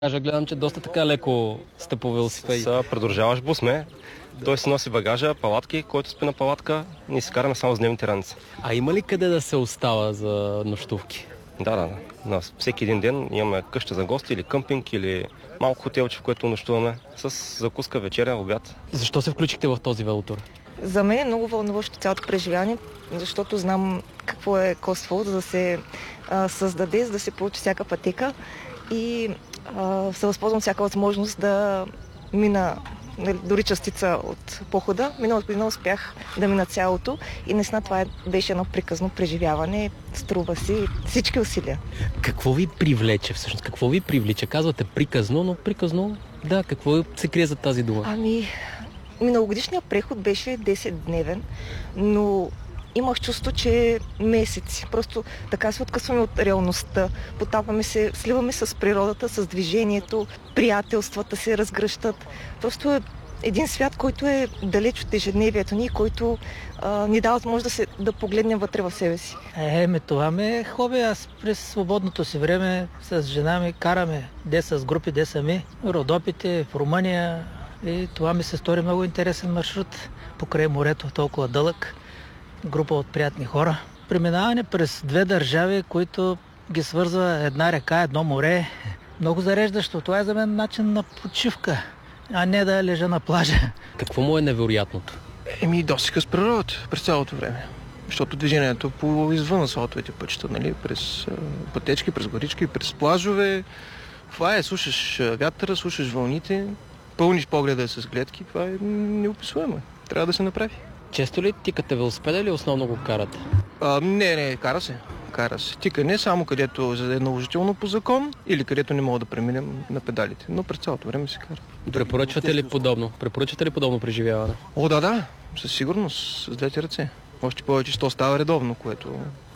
Кажа, гледам, че доста така леко сте по велосипеди. Придружаваш бус ме. Той си носи багажа, палатки, който спи на палатка. Ние си караме само с дневните раници. А има ли къде да се остава за нощувки? Да. На всеки един ден имаме къща за гости или къмпинг, или малко хотелче, в което нощуваме. С закуска, вечеря, обяд. Защо се включихте в този велотур? За мен е много вълнуващо цялото преживяване, защото знам какво е коствало, за да се създаде, за да се получи всяка пътека и се възползвам всяка възможност да мина дори частица от похода. Миналата година успях да мина цялото и наистина това беше едно приказно преживяване. Струва си всички усилия. Какво ви привлече всъщност? Какво ви привлича? Казвате приказно, но приказно, да, какво се крие за тази дума? Миналогодишният преход беше 10-дневен, но имах чувство, че месеци. Просто така се откъсваме от реалността, потапваме се, сливаме с природата, с движението, приятелствата се разгръщат. Просто е един свят, който е далеч от ежедневието ни, който ни дава възможност да погледнем вътре в себе си. Това ми е хоби. Аз през свободното си време с жена ми караме де с групи, де сами. Родопите в Румъния. И това ми се стори много интересен маршрут покрай морето, толкова дълъг. Група от приятни хора. Преминаване през две държави, които ги свързва една река, едно море. Много зареждащо. Това е за мен начин на почивка, а не да лежа на плажа. Какво му е невероятното? Досега с природата през цялото време. Защото движението по извън асфалтовите пътища, нали? През пътечки, през горички, през плажове. Това е, слушаш вятъра, слушаш вълните, пълниш погледа с гледки. Това е неописуемо. Трябва да се направи. Често ли тикате велосипеда или основно го карате? Не, кара се. Тика не само където е наложително по закон или където не мога да преминем на педалите, но през цялото време се кара. Препоръчвате ли подобно? Препоръчвате ли подобно преживяване? Да, със сигурност, с двете ръце. Още повече, че то става редовно, което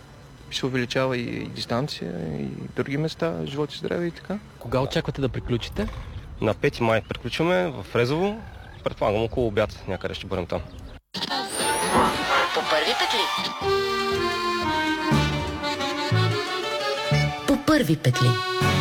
се увеличава и дистанция, и други места, живот и здраве и така. Кога очаквате да приключите? На 5 май приключваме в Резово. Предполагам около обяд някъде ще бъдем там. По първи петли. По първи петли.